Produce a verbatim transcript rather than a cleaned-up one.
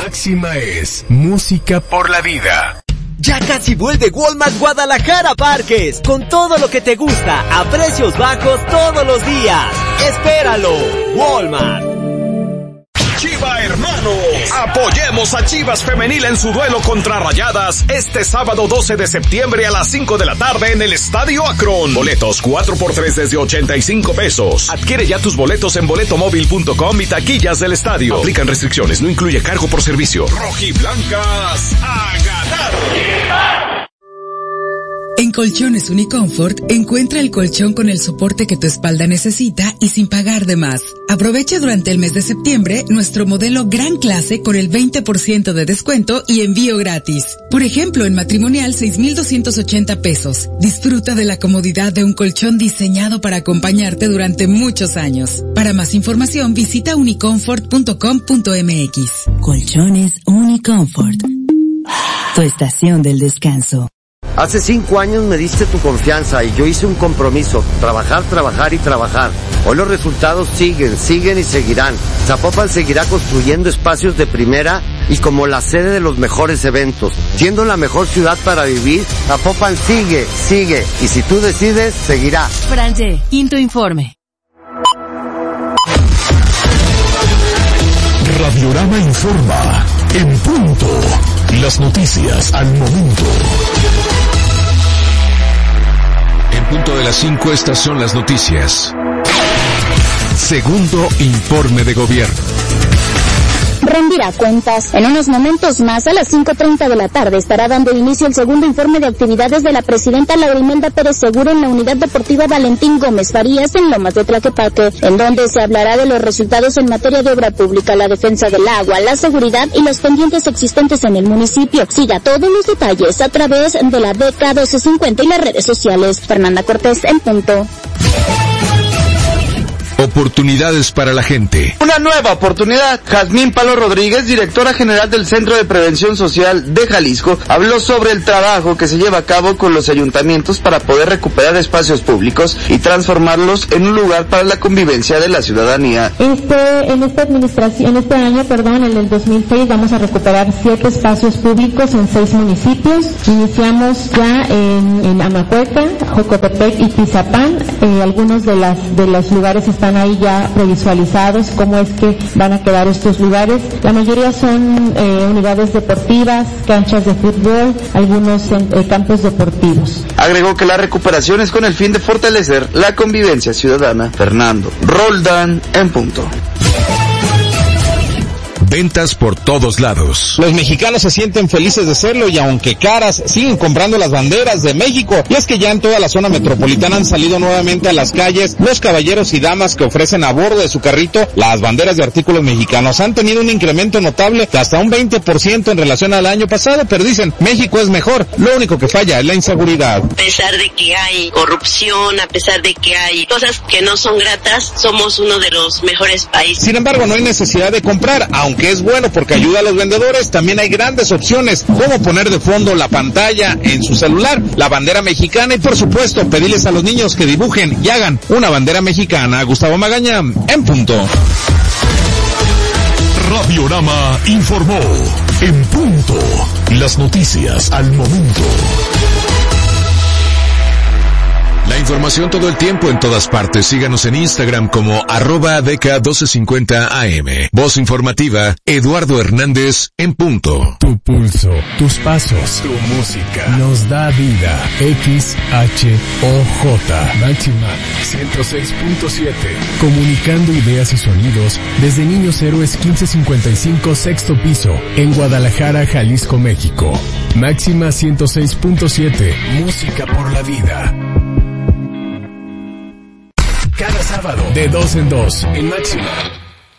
Máxima es música por la vida. Ya casi vuelve Walmart Guadalajara Parques, con todo lo que te gusta, a precios bajos todos los días. ¡Espéralo! Walmart. Chiva hermanos, apoyemos a Chivas Femenil en su duelo contra Rayadas este sábado doce de septiembre a las cinco de la tarde en el Estadio Akron. Boletos cuatro por tres desde ochenta y cinco pesos. Adquiere ya tus boletos en boleto móvil punto com y taquillas del estadio. Aplican restricciones, no incluye cargo por servicio. Rojiblancas a ganar. En Colchones Unicomfort, encuentra el colchón con el soporte que tu espalda necesita y sin pagar de más. Aprovecha durante el mes de septiembre nuestro modelo Gran Clase con el veinte por ciento de descuento y envío gratis. Por ejemplo, en matrimonial seis mil doscientos ochenta pesos. Disfruta de la comodidad de un colchón diseñado para acompañarte durante muchos años. Para más información, visita unicomfort punto com punto m x. Colchones Unicomfort. Tu estación del descanso. Hace cinco años me diste tu confianza y yo hice un compromiso, trabajar, trabajar y trabajar. Hoy los resultados siguen, siguen y seguirán. Zapopan seguirá construyendo espacios de primera y como la sede de los mejores eventos. Siendo la mejor ciudad para vivir, Zapopan sigue, sigue y si tú decides, seguirá. Franje, quinto informe. Radiorama informa en punto. Las noticias al momento. En punto de las cinco, estas son las noticias. Segundo informe de gobierno. Rendirá cuentas. En unos momentos más, a las cinco treinta de la tarde, estará dando inicio el segundo informe de actividades de la presidenta Laura Imelda Pérez Segura en la Unidad Deportiva Valentín Gómez Farías en Lomas de Tlaquepaque, en donde se hablará de los resultados en materia de obra pública, la defensa del agua, la seguridad y los pendientes existentes en el municipio. Siga todos los detalles a través de la B K doce cincuenta y las redes sociales. Fernanda Cortés, en punto. Oportunidades para la gente. Una nueva oportunidad. Jazmín Palo Rodríguez, directora general del Centro de Prevención Social de Jalisco, habló sobre el trabajo que se lleva a cabo con los ayuntamientos para poder recuperar espacios públicos y transformarlos en un lugar para la convivencia de la ciudadanía. Este, en esta administración, en este año, perdón, en el dos mil seis, vamos a recuperar siete espacios públicos en seis municipios. Iniciamos ya en, en Amacueca, Jocotepec y Tizapán. Eh, algunos de las de los lugares están ahí ya previsualizados, cómo es que van a quedar estos lugares. La mayoría son eh, unidades deportivas, canchas de fútbol, algunos eh, campos deportivos. Agregó que la recuperación es con el fin de fortalecer la convivencia ciudadana. Fernando Roldán, en punto. Ventas por todos lados. Los mexicanos se sienten felices de serlo y aunque caras, siguen comprando las banderas de México. Y es que ya en toda la zona metropolitana han salido nuevamente a las calles los caballeros y damas que ofrecen a bordo de su carrito las banderas de artículos mexicanos. Han tenido un incremento notable de hasta un veinte por ciento en relación al año pasado, pero dicen, México es mejor, lo único que falla es la inseguridad. A pesar de que hay corrupción, a pesar de que hay cosas que no son gratas, somos uno de los mejores países. Sin embargo, no hay necesidad de comprar, aunque que es bueno porque ayuda a los vendedores. También hay grandes opciones como poner de fondo la pantalla en su celular, la bandera mexicana y por supuesto pedirles a los niños que dibujen y hagan una bandera mexicana. Gustavo Magaña, en punto. Radiorama informó en punto. Las noticias al momento. La información todo el tiempo en todas partes. Síganos en Instagram como arroba D K doce cincuenta A M. Voz informativa, Eduardo Hernández, en punto. Tu pulso, tus pasos, tu música, nos da vida. X H O J. Máxima ciento seis punto siete. Comunicando ideas y sonidos desde Niños Héroes quince cincuenta y cinco, sexto piso, en Guadalajara, Jalisco, México. Máxima ciento seis punto siete. Música por la vida. Cada sábado, de dos en dos, en Máxima.